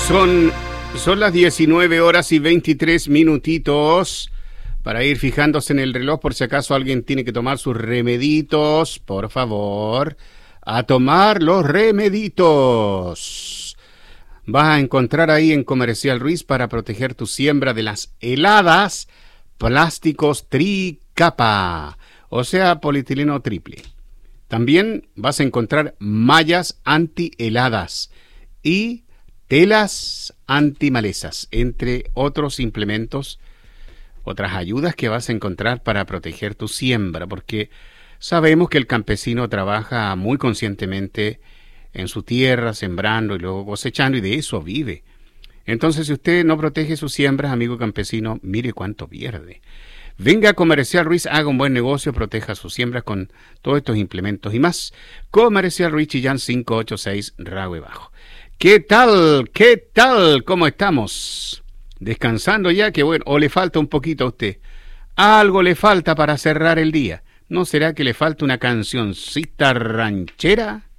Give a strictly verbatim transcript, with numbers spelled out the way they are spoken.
Son, son las diecinueve horas y veintitrés minutitos para ir fijándose en el reloj por si acaso alguien tiene que tomar sus remeditos. Por favor, a tomar los remeditos. Vas a encontrar ahí en Comercial Ruiz para proteger tu siembra de las heladas plásticos tricapa, o sea, polietileno triple. También vas a encontrar mallas antiheladas y telas antimalezas, entre otros implementos, otras ayudas que vas a encontrar para proteger tu siembra, porque sabemos que el campesino trabaja muy conscientemente en su tierra, sembrando y luego cosechando, y de eso vive. Entonces, si usted no protege sus siembras, amigo campesino, mire cuánto pierde. Venga a Comercial Ruiz, haga un buen negocio, proteja sus siembras con todos estos implementos y más. Comercial Ruiz, Chillán quinientos ochenta y seis, Rahue Bajo. ¿Qué tal? ¿Qué tal? ¿Cómo estamos? ¿Descansando ya? Que bueno, o le falta un poquito a usted. Algo le falta para cerrar el día. ¿No será que le falta una cancioncita ranchera?